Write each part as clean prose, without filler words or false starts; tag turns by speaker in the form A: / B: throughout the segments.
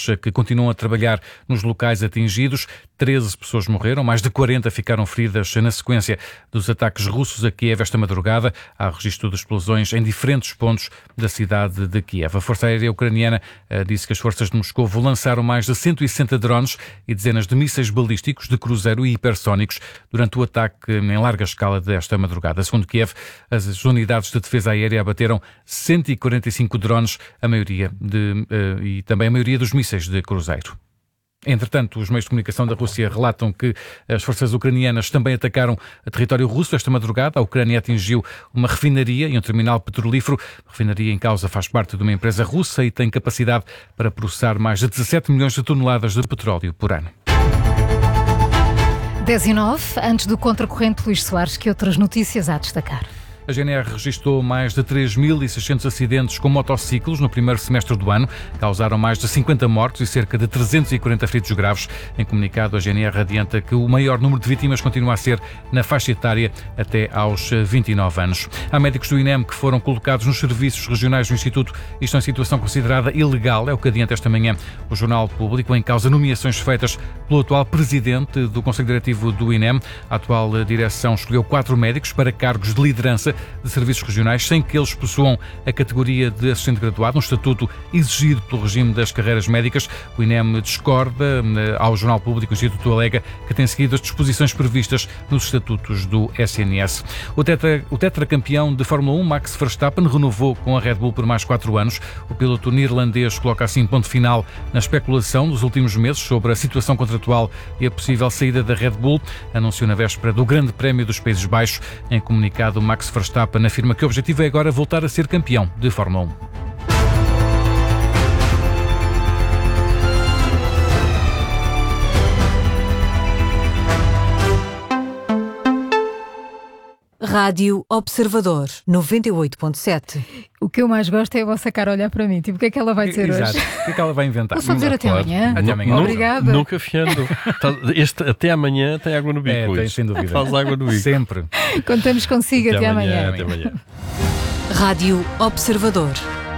A: autoridades que continuam a trabalhar nos locais atingidos. 13 pessoas morreram, mais de 40 ficaram feridas na sequência dos ataques russos a Kiev esta madrugada. Há registro de explosões em diferentes pontos da cidade de Kiev. A Força Aérea Ucraniana disse que as forças de Moscou lançaram mais de 160 drones e dezenas de mísseis balísticos de cruzeiro e hipersónicos durante o ataque em larga escala desta madrugada. Segundo Kiev, as unidades de defesa aérea abateram 145 drones, e também a maioria dos mísseis de cruzeiro. Entretanto, os meios de comunicação da Rússia relatam que as forças ucranianas também atacaram a território russo esta madrugada. A Ucrânia atingiu uma refinaria e um terminal petrolífero. A refinaria em causa faz parte de uma empresa russa e tem capacidade para processar mais de 17 milhões de toneladas de petróleo por ano.
B: 10:09, antes do Contracorrente, Luís Soares, que outras notícias há a destacar?
A: A GNR registrou mais de 3.600 acidentes com motociclos no primeiro semestre do ano. Causaram mais de 50 mortos e cerca de 340 feridos graves. Em comunicado, a GNR adianta que o maior número de vítimas continua a ser na faixa etária até aos 29 anos. Há médicos do INEM que foram colocados nos serviços regionais do Instituto e estão em situação considerada ilegal. É o que adianta esta manhã o Jornal Público, em causa nomeações feitas pelo atual presidente do Conselho Diretivo do INEM. A atual direção escolheu 4 médicos para cargos de liderança de serviços regionais, sem que eles possuam a categoria de assistente graduado, um estatuto exigido pelo regime das carreiras médicas. O INEM discorda. Ao Jornal Público, o Instituto alega que tem seguido as disposições previstas nos estatutos do SNS. O tetracampeão de Fórmula 1, Max Verstappen, renovou com a Red Bull por mais 4 anos. O piloto neerlandês coloca assim ponto final na especulação dos últimos meses sobre a situação contratual e a possível saída da Red Bull. Anunciou na véspera do Grande Prémio dos Países Baixos. Em comunicado, Max Verstappen afirma que o objetivo é agora voltar a ser campeão de Fórmula
B: 1. Rádio Observador 98.7. O que eu mais gosto é a vossa cara olhar para mim. Tipo, o que é que ela vai dizer
A: Exato.
B: hoje?
A: O que é que ela vai inventar?
B: Vou só dizer até amanhã.
A: Até amanhã.
B: Obrigada.
C: Nunca fiando. Este até amanhã tem água no bico.
A: Tem, sem dúvida.
C: Faz água no bico.
A: Sempre.
B: Contamos consigo até amanhã.
C: Até amanhã.
B: Rádio Observador.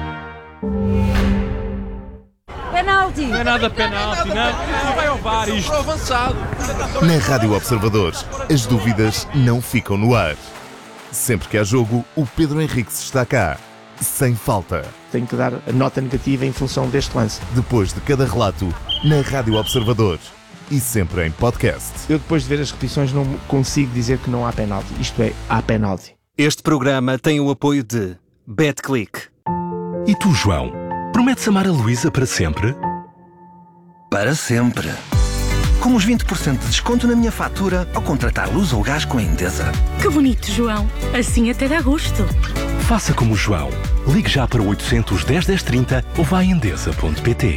D: Penalti!
C: Não é nada penalti, não vai ao VAR isto.
D: Avançado.
E: Na Rádio Observador, as dúvidas não ficam no ar. Sempre que há jogo, o Pedro Henriques está cá, sem falta.
F: Tenho que dar a nota negativa em função deste lance.
E: Depois de cada relato, na Rádio Observador e sempre em podcast.
F: Eu, depois de ver as repetições, não consigo dizer que não há penalti. Isto é, há penalti.
G: Este programa tem o apoio de BetClick.
H: E tu, João, prometes amar a Luísa para sempre?
G: Para sempre. Com os 20% de desconto na minha fatura ao contratar luz ou gás com a Endesa.
I: Que bonito, João. Assim até dá gosto.
H: Faça como o João. Ligue já para 810 1030 ou vá a endesa.pt.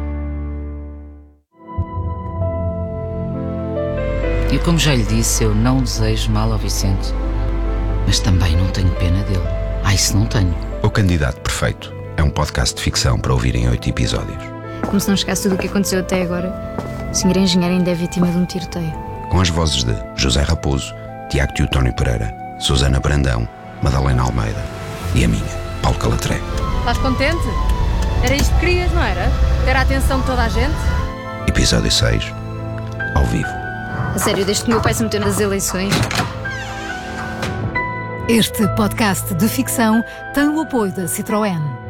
J: E como já lhe disse, eu não desejo mal ao Vicente. Mas também não tenho pena dele. Isso não tenho.
K: O Candidato Perfeito é um podcast de ficção para ouvir em 8 episódios.
L: Como se não esquece tudo o que aconteceu até agora. O senhor engenheiro ainda é vítima de um tiroteio.
K: Com as vozes de José Raposo, Tiago Teotónio Pereira, Susana Brandão, Madalena Almeida e a minha, Paulo Calatré.
M: Estás contente? Era isto que querias, não era? Ter a atenção de toda a gente?
K: Episódio 6, ao vivo.
L: A sério, desde que o meu pai se meteu nas eleições.
B: Este podcast de ficção tem o apoio da Citroën.